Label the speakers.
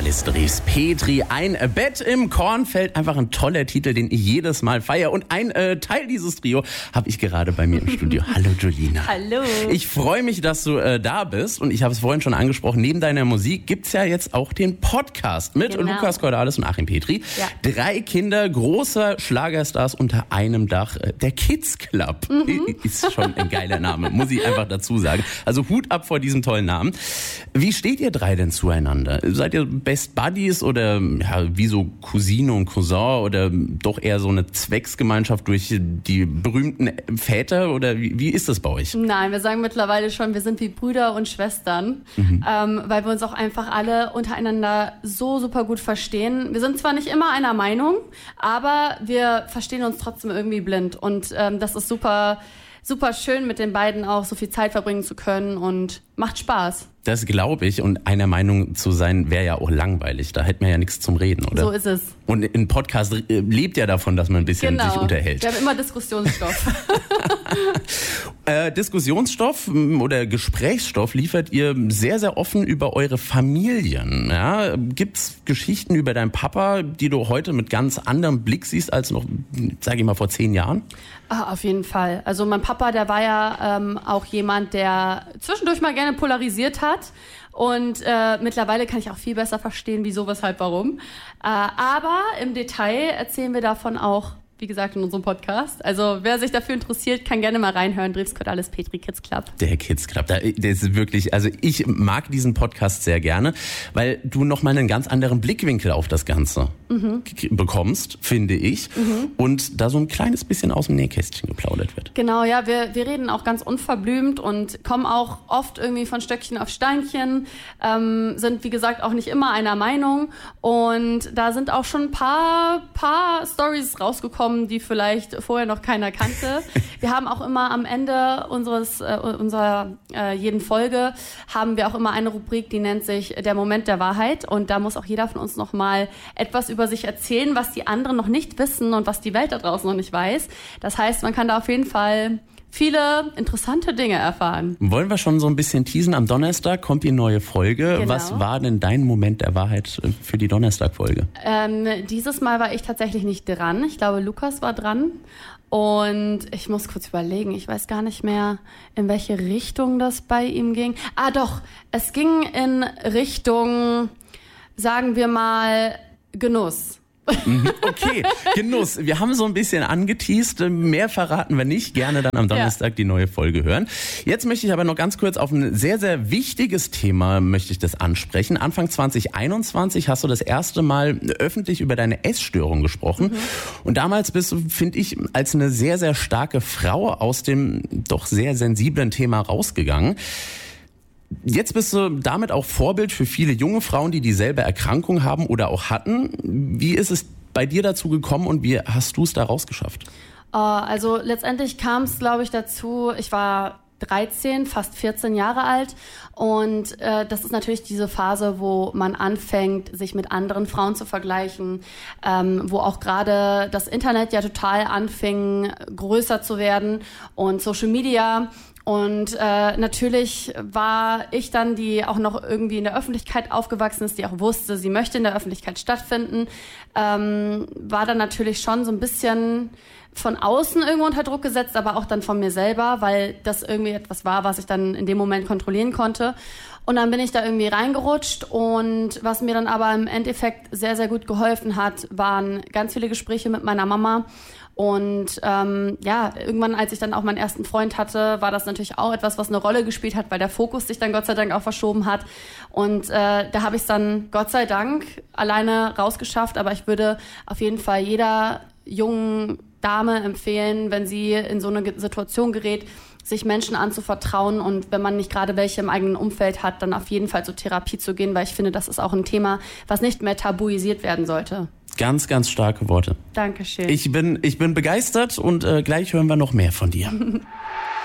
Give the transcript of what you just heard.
Speaker 1: Cordalis Drews Petri. Ein Bett im Kornfeld. Einfach ein toller Titel, den ich jedes Mal feiere. Und ein Teil dieses Trio habe ich gerade bei mir im Studio. Hallo Julina.
Speaker 2: Hallo.
Speaker 1: Ich freue mich, dass du da bist. Und ich habe es vorhin schon angesprochen, neben deiner Musik gibt's ja jetzt auch den Podcast mit Lukas Cordalis und Achim Petri. Ja. 3 Kinder, großer Schlagerstars unter einem Dach. Der Kids Club ist schon ein geiler Name, muss ich einfach dazu sagen. Also Hut ab vor diesem tollen Namen. Wie steht ihr 3 denn zueinander? Seid ihr Best Buddies oder wie so Cousine und Cousin oder doch eher so eine Zwecksgemeinschaft durch die berühmten Väter oder wie ist das bei euch?
Speaker 2: Nein, wir sagen mittlerweile schon, wir sind wie Brüder und Schwestern, weil wir uns auch einfach alle untereinander so super gut verstehen. Wir sind zwar nicht immer einer Meinung, aber wir verstehen uns trotzdem irgendwie blind und das ist super schön, mit den beiden auch so viel Zeit verbringen zu können und macht Spaß.
Speaker 1: Das glaube ich. Und einer Meinung zu sein, wäre ja auch langweilig. Da hätte man ja nichts zum Reden, oder?
Speaker 2: So ist es.
Speaker 1: Und ein Podcast lebt ja davon, dass man ein bisschen sich unterhält.
Speaker 2: Wir haben immer Diskussionsstoff.
Speaker 1: Diskussionsstoff oder Gesprächsstoff liefert ihr sehr, sehr offen über eure Familien. Ja? Gibt's Geschichten über deinen Papa, die du heute mit ganz anderem Blick siehst als noch, sage ich mal, vor 10 Jahren?
Speaker 2: Auf jeden Fall. Also mein Papa, der war ja auch jemand, der zwischendurch mal gerne polarisiert hat. Und mittlerweile kann ich auch viel besser verstehen, wieso, weshalb, warum. Aber im Detail erzählen wir davon auch, wie gesagt, in unserem Podcast. Also wer sich dafür interessiert, kann gerne mal reinhören. Drews Cordalis Petri Kids Club.
Speaker 1: Der Kids Club, der ist wirklich, also ich mag diesen Podcast sehr gerne, weil du nochmal einen ganz anderen Blickwinkel auf das Ganze bekommst, finde ich. Und da so ein kleines bisschen aus dem Nähkästchen geplaudert wird.
Speaker 2: Genau, ja, wir reden auch ganz unverblümt und kommen auch oft irgendwie von Stöckchen auf Steinchen, sind wie gesagt auch nicht immer einer Meinung und da sind auch schon ein paar Storys rausgekommen, die vielleicht vorher noch keiner kannte. Wir haben auch immer am Ende unserer jeden Folge haben wir auch immer eine Rubrik, die nennt sich der Moment der Wahrheit und da muss auch jeder von uns nochmal etwas über sich erzählen, was die anderen noch nicht wissen und was die Welt da draußen noch nicht weiß. Das heißt, man kann da auf jeden Fall viele interessante Dinge erfahren.
Speaker 1: Wollen wir schon so ein bisschen teasen? Am Donnerstag kommt die neue Folge.
Speaker 2: Genau.
Speaker 1: Was war denn dein Moment der Wahrheit für die Donnerstag-Folge?
Speaker 2: Dieses Mal war ich tatsächlich nicht dran. Ich glaube, Lukas war dran. Und ich muss kurz überlegen, ich weiß gar nicht mehr, in welche Richtung das bei ihm ging. Doch, es ging in Richtung, sagen wir mal, Genuss.
Speaker 1: Okay, Genuss. Wir haben so ein bisschen angeteast, mehr verraten wir nicht. Gerne dann am Donnerstag die neue Folge hören. Jetzt möchte ich aber noch ganz kurz auf ein sehr, sehr wichtiges Thema möchte ich das ansprechen. Anfang 2021 hast du das erste Mal öffentlich über deine Essstörung gesprochen. Und damals bist du, finde ich, als eine sehr, sehr starke Frau aus dem doch sehr sensiblen Thema rausgegangen. Jetzt bist du damit auch Vorbild für viele junge Frauen, die dieselbe Erkrankung haben oder auch hatten. Wie ist es bei dir dazu gekommen und wie hast du es da rausgeschafft?
Speaker 2: Also letztendlich kam es, glaube ich, dazu, ich war 13, fast 14 Jahre alt und das ist natürlich diese Phase, wo man anfängt, sich mit anderen Frauen zu vergleichen, wo auch gerade das Internet ja total anfing, größer zu werden und Social Media. Und natürlich war ich dann, die auch noch irgendwie in der Öffentlichkeit aufgewachsen ist, die auch wusste, sie möchte in der Öffentlichkeit stattfinden, war dann natürlich schon so ein bisschen von außen irgendwo unter Druck gesetzt, aber auch dann von mir selber, weil das irgendwie etwas war, was ich dann in dem Moment kontrollieren konnte. Und dann bin ich da irgendwie reingerutscht und was mir dann aber im Endeffekt sehr, sehr gut geholfen hat, waren ganz viele Gespräche mit meiner Mama. Und irgendwann, als ich dann auch meinen ersten Freund hatte, war das natürlich auch etwas, was eine Rolle gespielt hat, weil der Fokus sich dann Gott sei Dank auch verschoben hat. Und da habe ich es dann Gott sei Dank alleine rausgeschafft. Aber ich würde auf jeden Fall jeder jungen Dame empfehlen, wenn sie in so eine Situation gerät, sich Menschen anzuvertrauen und wenn man nicht gerade welche im eigenen Umfeld hat, dann auf jeden Fall zur Therapie zu gehen, weil ich finde, das ist auch ein Thema, was nicht mehr tabuisiert werden sollte.
Speaker 1: Ganz, ganz starke Worte.
Speaker 2: Dankeschön.
Speaker 1: Ich bin begeistert und gleich hören wir noch mehr von dir.